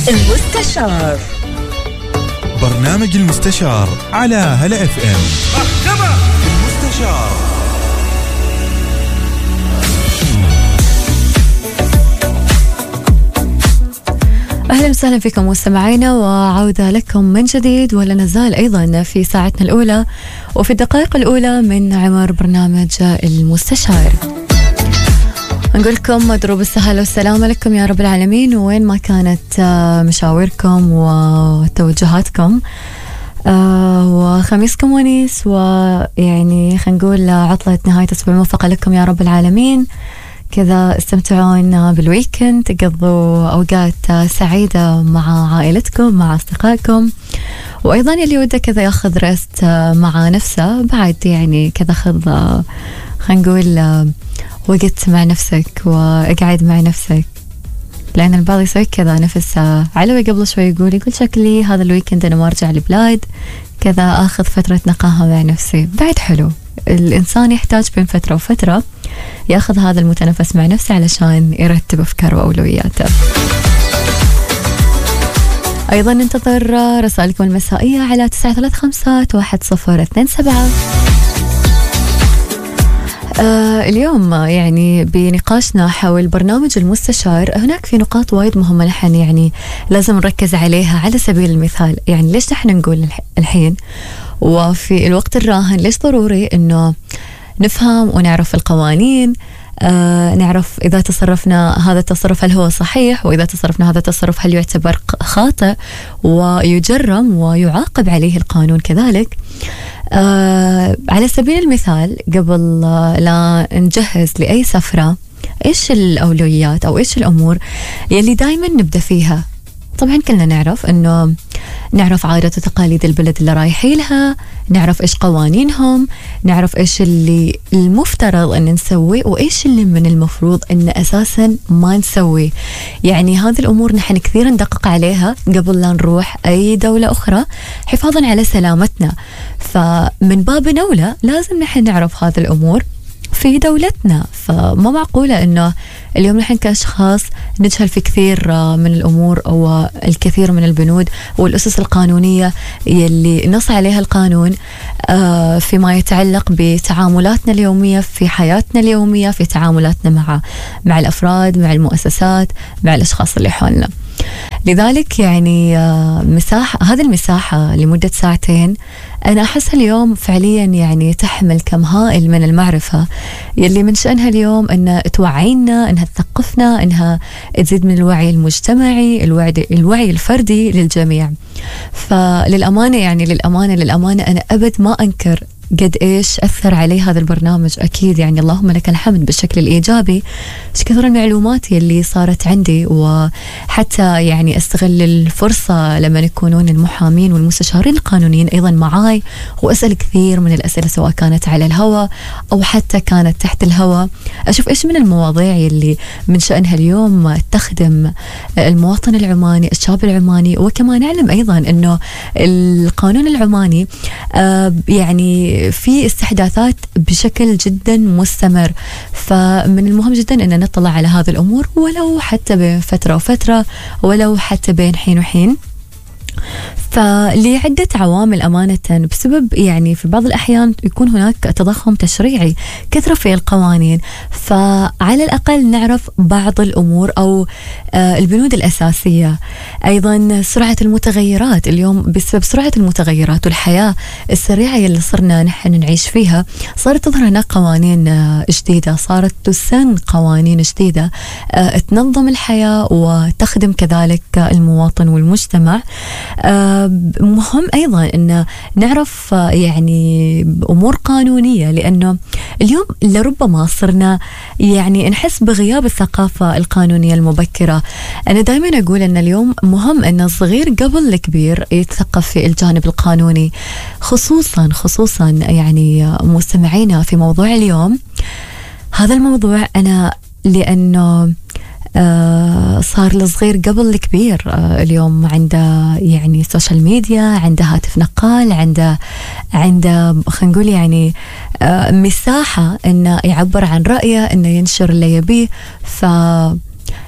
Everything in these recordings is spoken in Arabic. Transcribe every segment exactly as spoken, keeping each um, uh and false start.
المستشار. برنامج المستشار على هلا اف ام. محكمة المستشار. أهلا وسهلا فيكم مستمعينا، وعودة لكم من جديد، ولا نزال أيضا في ساعتنا الأولى وفي الدقائق الأولى من عمر برنامج المستشار. نقول لكم دروب السهل والسلامة لكم يا رب العالمين، وين ما كانت مشاوركم وتوجهاتكم، وخميسكم ونيس، ويعني خلينا نقول عطلة نهاية أسبوع موفقة لكم يا رب العالمين. كذا استمتعون بالويكند، تقضوا أوقات سعيدة مع عائلتكم مع أصدقائكم، وأيضا اللي وده كذا ياخذ رست مع نفسه بعد، يعني كذا خذ خلينا نقول وقت مع نفسك واقعد مع نفسك، لأن البعض يسوي كذا نفس علوي قبل شوي يقول يقول شكلي هذا الويكند أنا ما أرجع البلاد، كذا أخذ فترة نقاهة مع نفسي. بعد حلو، الإنسان يحتاج بين فترة وفترة ياخذ هذا المتنفس مع نفسه علشان يرتب أفكاره وأولوياته. أيضا ننتظر رسائلكم المسائية على تسعة ثلاثة خمسة واحد صفر اثنين سبعة. آه اليوم يعني بنقاشنا حول برنامج المستشار هناك في نقاط وايد مهمة نحن يعني لازم نركز عليها. على سبيل المثال، يعني ليش نحن نقول الحين وفي الوقت الراهن ليش ضروري إنه نفهم ونعرف القوانين، آه نعرف إذا تصرفنا هذا التصرف هل هو صحيح، وإذا تصرفنا هذا التصرف هل يعتبر خاطئ ويجرم ويعاقب عليه القانون كذلك. آه على سبيل المثال، قبل لا نجهز لأي سفرة إيش الأولويات أو إيش الأمور يلي دايما نبدأ فيها؟ طبعا كلنا نعرف أنه نعرف عادات وتقاليد البلد اللي رايحين لها، نعرف إيش قوانينهم، نعرف إيش اللي المفترض أن نسوي وإيش اللي من المفروض أن أساسا ما نسوي. يعني هذه الأمور نحن كثير ندقق عليها قبل لا نروح أي دولة أخرى حفاظا على سلامتنا، فمن باب أولى لازم نحن نعرف هذه الأمور في دولتنا. فما معقولة أنه اليوم نحن كأشخاص نجهل في كثير من الأمور والكثير من البنود والأسس القانونية يلي نص عليها القانون فيما يتعلق بتعاملاتنا اليومية في حياتنا اليومية، في تعاملاتنا مع مع الأفراد، مع المؤسسات، مع الأشخاص اللي حولنا. لذلك يعني مساحة هذه المساحة لمدة ساعتين أنا أحس اليوم فعليا يعني تحمل كم هائل من المعرفة يلي من شأنها اليوم أنها توعينا، أنها تثقفنا، أنها تزيد من الوعي المجتمعي، الوعي, الوعي الفردي للجميع. فللأمانة يعني للأمانة للأمانة أنا أبد ما أنكر قد إيش أثر علي هذا البرنامج. أكيد يعني اللهم لك الحمد بالشكل الإيجابي، إيش كثر المعلومات يلي صارت عندي، وحتى يعني أستغل الفرصة لما يكونون المحامين والمستشارين القانونيين أيضا معاي وأسأل كثير من الأسئلة سواء كانت على الهواء أو حتى كانت تحت الهواء، أشوف إيش من المواضيع يلي من شأنها اليوم تخدم المواطن العماني، الشاب العماني. وكما نعلم أيضا أنه القانون العماني آه يعني في استحداثات بشكل جدا مستمر، فمن المهم جدا أن نطلع على هذه الأمور ولو حتى بفترة وفترة، ولو حتى بين حين وحين. فلعدة عوامل أمانة، بسبب يعني في بعض الأحيان يكون هناك تضخم تشريعي، كثرة في القوانين، فعلى الأقل نعرف بعض الأمور أو آه البنود الأساسية. أيضا سرعة المتغيرات اليوم، بسبب سرعة المتغيرات والحياة السريعة اللي صرنا نحن نعيش فيها، صارت تظهر هناك قوانين آه جديدة، صارت تسن قوانين جديدة آه تنظم الحياة وتخدم كذلك المواطن والمجتمع. آه مهم أيضا أن نعرف يعني أمور قانونية، لأنه اليوم لربما صرنا يعني نحس بغياب الثقافة القانونية المبكرة. أنا دائما أقول أن اليوم مهم أن الصغير قبل الكبير يتثقف في الجانب القانوني، خصوصا خصوصا يعني مستمعينا في موضوع اليوم. هذا الموضوع أنا لأنه آه صار الصغير قبل الكبير، آه اليوم عنده يعني سوشيال ميديا، عنده هاتف نقال، عنده عنده خلينا نقول يعني آه مساحة إنه يعبر عن رأيه، إنه ينشر اللي يبيه. ف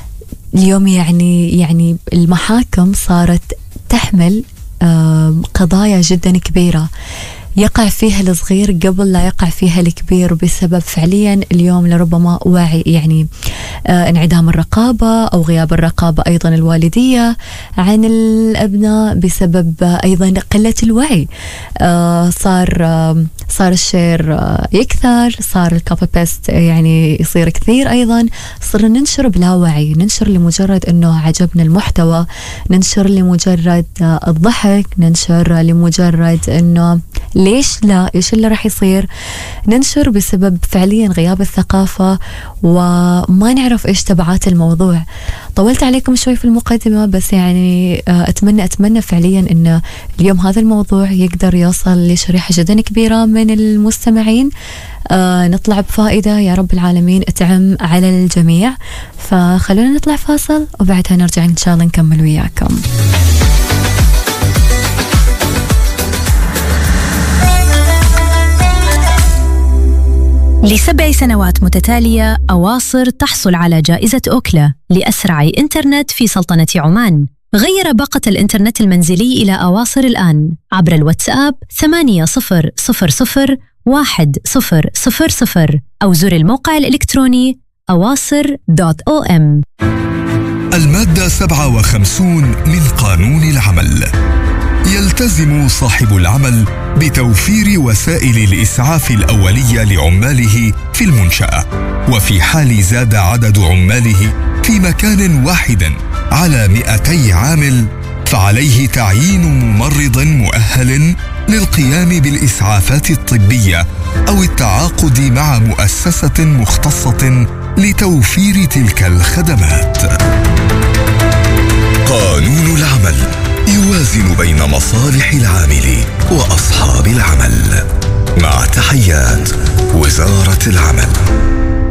اليوم يعني يعني المحاكم صارت تحمل قضايا جدا كبيرة يقع فيها الصغير قبل لا يقع فيها الكبير، بسبب فعليا اليوم لربما وعي يعني آه انعدام الرقابة أو غياب الرقابة أيضا الوالدية عن الأبناء، بسبب آه أيضا قلة الوعي. آه صار آه صار الشير آه يكثر، صار الكوبي بيست يعني يصير كثير أيضا، صرنا ننشر بلا وعي، ننشر لمجرد أنه عجبنا المحتوى، ننشر لمجرد آه الضحك، ننشر لمجرد أنه ليش لا، إيش اللي راح يصير، ننشر بسبب فعليا غياب الثقافة وما نعرف إيش تبعات الموضوع. طولت عليكم شوي في المقدمة، بس يعني أتمنى أتمنى فعليا إن اليوم هذا الموضوع يقدر يوصل لشريحة جدا كبيرة من المستمعين، آه نطلع بفائدة يا رب العالمين تعم على الجميع. فخلونا نطلع فاصل وبعدها نرجع إن شاء الله نكمل وياكم. لسبع سنوات متتالية أواصر تحصل على جائزة أوكلا لأسرع إنترنت في سلطنة عمان. غير باقة الإنترنت المنزلي إلى أواصر الآن عبر الواتساب ثمانية صفر صفر صفر واحد صفر صفر صفر أو زر الموقع الإلكتروني أواصر دوت أو إم. المادة سبعة وخمسون من قانون العمل: يلتزم صاحب العمل بتوفير وسائل الإسعاف الأولية لعماله في المنشأة، وفي حال زاد عدد عماله في مكان واحد على مئتي عامل فعليه تعيين ممرض مؤهل للقيام بالإسعافات الطبية أو التعاقد مع مؤسسة مختصة لتوفير تلك الخدمات. قانون العمل يوازن بين مصالح العامل وأصحاب العمل. مع تحيات وزارة العمل.